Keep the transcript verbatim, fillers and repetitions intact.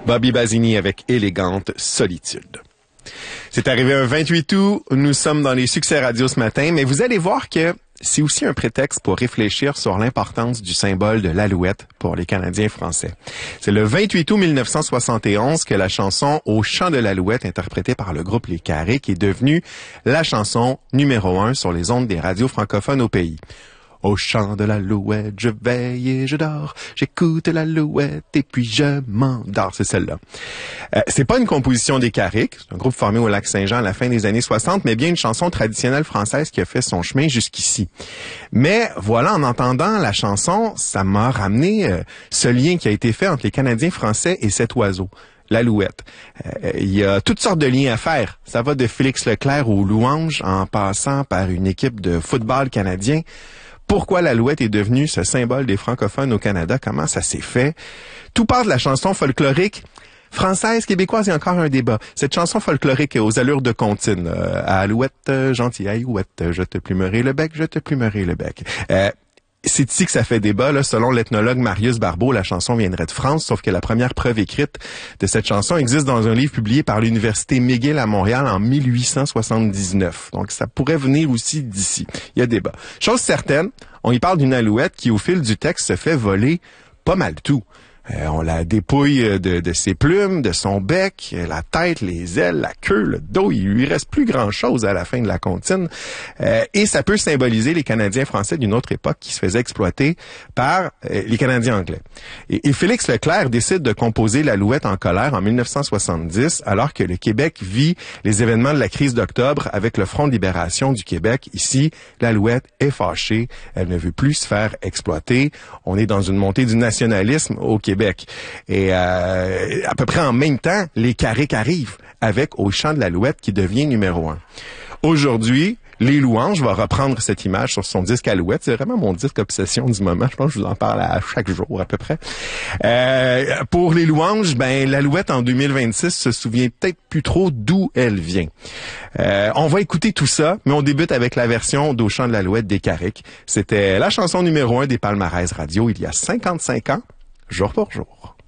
Bobby Basini avec Élégante Solitude. C'est arrivé un vingt-huit août, nous sommes dans les succès radio ce matin, mais vous allez voir que c'est aussi un prétexte pour réfléchir sur l'importance du symbole de l'alouette pour les Canadiens français. C'est le vingt-huit août mille neuf cent soixante et onze que la chanson « Au chant de l'alouette » interprétée par le groupe Les Carrés qui est devenue la chanson numéro un sur les ondes des radios francophones au pays. Au chant de l'alouette, je veille et je dors. J'écoute l'alouette et puis je m'endors. C'est celle-là. Euh, c'est pas une composition des Carrés, c'est un groupe formé au Lac-Saint-Jean à la fin des années soixante, mais bien une chanson traditionnelle française qui a fait son chemin jusqu'ici. Mais voilà, en entendant la chanson, ça m'a ramené euh, ce lien qui a été fait entre les Canadiens français et cet oiseau. L'alouette. Euh, il y a toutes sortes de liens à faire. Ça va de Félix Leclerc aux louanges en passant par une équipe de football canadien. Pourquoi l'alouette est devenue ce symbole des francophones au Canada? Comment ça s'est fait? Tout part de la chanson folklorique française, québécoise, il y a encore un débat. Cette chanson folklorique aux allures de comptine. Euh, alouette, euh, gentille alouette, je te plumerai le bec, je te plumerai le bec. Euh, C'est ici que ça fait débat, là. Selon l'ethnologue Marius Barbeau, la chanson viendrait de France, sauf que la première preuve écrite de cette chanson existe dans un livre publié par l'Université McGill à Montréal en mille huit cent soixante-dix-neuf. Donc, ça pourrait venir aussi d'ici. Il y a débat. Chose certaine, on y parle d'une alouette qui, au fil du texte, se fait voler pas mal tout. Euh, on la dépouille de, de ses plumes, de son bec, la tête, les ailes, la queue, le dos. Il lui reste plus grand-chose à la fin de la comptine. Euh, et ça peut symboliser les Canadiens français d'une autre époque qui se faisaient exploiter par euh, les Canadiens anglais. Et, et Félix Leclerc décide de composer l'alouette en colère en mille neuf cent soixante-dix, alors que le Québec vit les événements de la crise d'octobre avec le Front de libération du Québec. Ici, l'alouette est fâchée. Elle ne veut plus se faire exploiter. On est dans une montée du nationalisme au Québec. Québec. Et euh, à peu près en même temps, les Carrés arrivent avec Au chant de l'alouette qui devient numéro un. Aujourd'hui, Les Louanges va reprendre cette image sur son disque Alouette. C'est vraiment mon disque obsession du moment. Je pense que je vous en parle à chaque jour à peu près. Euh, pour Les Louanges, ben l'Alouette en deux mille vingt-six se souvient peut-être plus trop d'où elle vient. Euh, on va écouter tout ça, mais on débute avec la version d'Au chant de l'alouette des Carrés. C'était la chanson numéro un des palmarès radio il y a cinquante-cinq ans. Jour pour jour.